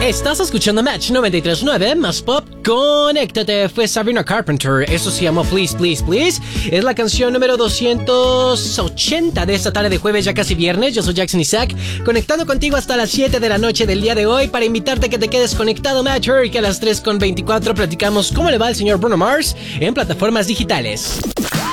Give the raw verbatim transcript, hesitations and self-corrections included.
Estás escuchando Match noventa y tres punto nueve más pop. Conéctate, fue Sabrina Carpenter. Eso se llamó Please, Please, Please. Es la canción número doscientos ochenta de esta tarde de jueves, ya casi viernes. Yo soy Jackson Isaac, conectando contigo hasta las siete de la noche del día de hoy para invitarte a que te quedes conectado, Matcher, y que a las tres con veinticuatro platicamos cómo le va al señor Bruno Mars en plataformas digitales.